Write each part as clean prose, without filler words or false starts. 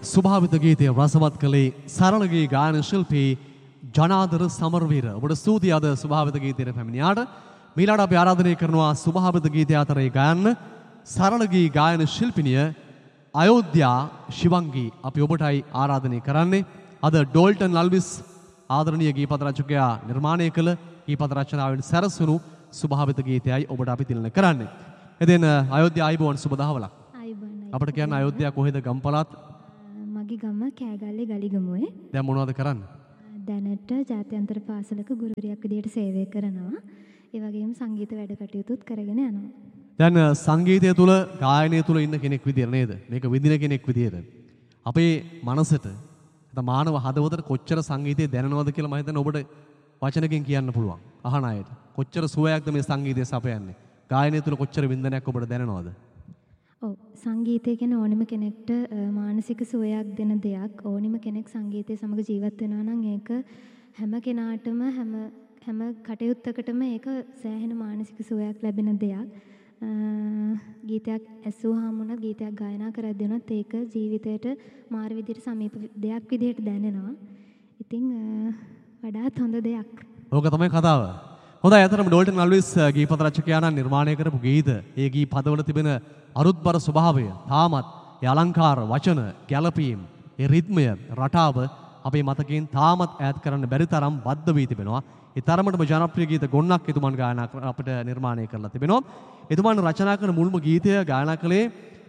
ස්වභාවිත ගීතය රසවත් කළේ සරල ගී ගායන ශිල්පී ජනාදර සමරවීර. ඔබට ස්තුතියි අද ස්වභාවිත ගීතයට පැමිණියාට. මීළඟට අපි ආරාධනය කරනවා ස්වභාවිත ගීතය අතරේ ගයන්න සරල ගී ගායන ශිල්පිනිය අයෝධ්‍යා ශිවංගී අපි ඔබටයි ආරාධනය කරන්නේ. අද ඩෝල්ටන් ලල්විස් ආදරණීය ගීපද රචකයා නිර්මාණය කළ ගීපද රචනාවෙන් සැරසුණු ස්වභාවිත ගීතයයි ඔබට අපි තිලන කරන්නේ. එදින අයෝධ්‍යා ආයිබෝන් සුබ දහවලක්. අපිට කියන්න අයෝධ්‍යා කොහෙද ගම්පලත්? මගේ ගම කෑගල්ලේ ගලිගමුවේ. දැන් මොනවද කරන්නේ? දැනට ජාත්‍යන්තර පාසලක ගුරුවරියක් විදියට සේවය කරනවා. ඒ වගේම සංගීත වැඩ කටයුතුත් කරගෙන යනවා. දැන් සංගීතය තුළ ගායනය තුළ ඉන්න කෙනෙක් විදියට නේද? මේක විඳින කෙනෙක් විදියට. අපේ මනසට මානව හදවතට කොච්චර සංගීතය දැනෙනවද කියලා මම හිතන්නේ ඔබට වචනකින් කියන්න පුළුවන්. අහන අයට. කොච්චර සුවයක්ද මේ සංගීතය සපයන්නේ? ගායනය තුළ කොච්චර වින්දනයක් ඔබට දැනෙනවද? ඔව් සංගීතය කියන ඕනිම කෙනෙක්ට මානසික සුවයක් දෙන දෙයක්. ඕනිම කෙනෙක් සංගීතය සමග ජීවත් වෙනවා නම් ඒක හැම කෙනාටම හැම කටයුත්තකටම ඒක සෑහෙන මානසික සුවයක් ලැබෙන දෙයක්. ගීතයක් ඇසුවාම උනත් ගීතයක් ගායනා කරද්දී උනත් ඒක ජීවිතයට මාර විදිහට සමීප දෙයක් විදිහට දැනෙනවා. ඉතින් වඩාත් හොඳ දෙයක්. ඕක තමයි කතාව. හොඳයි අතරම ඩෝල්ටන් අල්විස් ගීපද රචකයාණන් නිර්මාණය කරපු ගීත ඒ ගී පදවල තිබෙන අරුත්බර ස්වභාවය තාමත් ඒ අලංකාර වචන ගැළපීම් ඒ රිද්මය රටාව අපේ මතකයෙන් තාමත් ඈත් කරන්න බැරි තරම් බද්ධ වී තිබෙනවා. ඒ තරමටම ජනප්‍රිය ගීත ගොන්නක් එතුමන් ගායනා අපිට නිර්මාණය කරලා තිබෙනවා. එතුමන් රචනා කරන මුල්ම ගීතය ගායනා කළේ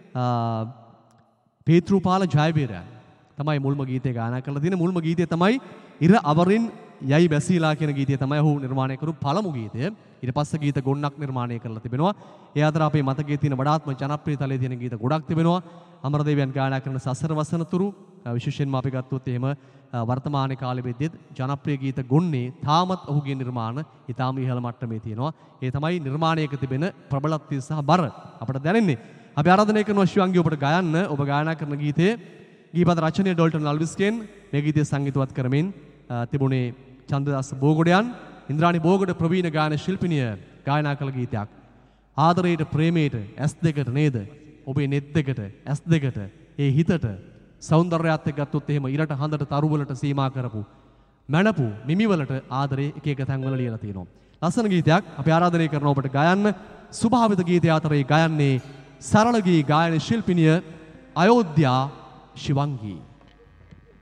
පේතෘපාල ජයවීරයන් තමයි මුල්ම ගීතය ගායනා කරලා තියෙන. මුල්ම ගීතය තමයි ඉර අවරින් යයි බැසීලා කියන ගීතය තමයි ඔහු නිර්මාණය කරපු පළමු ගීතය. ඊට පස්සේ ගීත ගොන්නක් නිර්මාණය කරලා තිබෙනවා. ඒ අතර අපේ මතකයේ තියෙන වඩාත්ම ජනප්‍රියතලයේ තියෙන ගීත ගොඩක් තිබෙනවා. අමරදේවයන් ගායනා කරන සසර වසනතුරු විශේෂයෙන්ම අපි ගත්තොත් එහෙම වර්තමාන කාලෙ වෙද්දී ජනප්‍රිය ගීත ගොන්නේ තාමත් ඔහුගේ නිර්මාණ ඊටාම ඉහළ මට්ටමේ තියෙනවා. ඒ තමයි නිර්මාණයක තිබෙන ප්‍රබලත්වය සහ බර අපට දැනෙන්නේ. අපි ආරාධනය කරනවා ශිවංගී ඔබට ගයන්න. ඔබ ගායනා කරන ගීතයේ ගීපද රචනය ඩෝල්ටන් අල්විස්ගෙන් මේ ගීතය සංගීතවත් කරමින් තිබුණේ චන්දදාස බෝගොඩයන්. ඉන්ද්‍රාණි බෝගොඩ ප්‍රවීණ ගායන ශිල්පිනිය ගායනා කළ ගීතයක්. ආදරයට ප්‍රේමයට ඇස් දෙකට නේද? ඔබේ නෙත් දෙකට ඇස් දෙකට ඒ හිතට සෞන්දර්යයත් එක්ක ගත්තොත් එහෙම ඉරට හඳට තරුවලට සීමා කරපු මනපු මිමිවලට ආදරේ එක එක තැන්වල ලියලා තියෙනවා. ලස්සන ගීතයක් අපි ආරාධනය කරනවා ඔබට ගයන්න. ස්වභාවිත ගීතය අතරේ ගයන්නේ සරල ගී ගායන ශිල්පිනිය අයෝධ්‍යා ශිවංගී.